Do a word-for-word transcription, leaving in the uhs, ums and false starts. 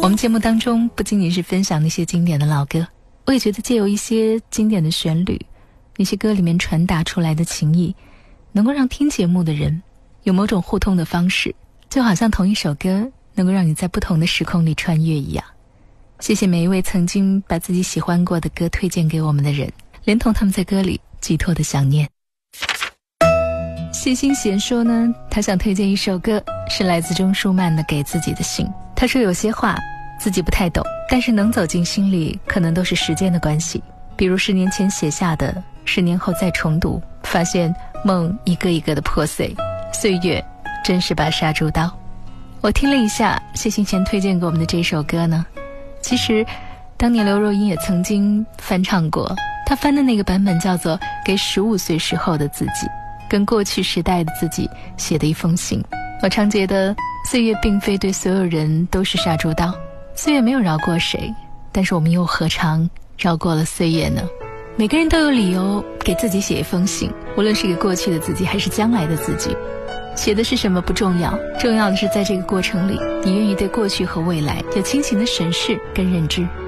我们节目当中不仅仅是分享那些经典的老歌，我也觉得借由一些经典的旋律，那些歌里面传达出来的情谊，能够让听节目的人有某种互通的方式，就好像同一首歌能够让你在不同的时空里穿越一样。谢谢每一位曾经把自己喜欢过的歌推荐给我们的人，连同他们在歌里寄托的想念。谢欣贤说呢，他想推荐一首歌，是来自钟舒曼的《给自己的信》。他说有些话自己不太懂，但是能走进心里，可能都是时间的关系。比如十年前写下的，十年后再重读，发现梦一个一个的破碎，岁月真是把杀猪刀。我听了一下谢欣贤推荐给我们的这首歌呢，其实当年刘若英也曾经翻唱过，她翻的那个版本叫做《给十五岁时候的自己》，跟过去时代的自己写的一封信。我常觉得岁月并非对所有人都是杀猪刀，岁月没有饶过谁，但是我们又何尝饶过了岁月呢？每个人都有理由给自己写一封信，无论是给过去的自己还是将来的自己。写的是什么不重要，重要的是在这个过程里，你愿意对过去和未来有清醒的审视跟认知。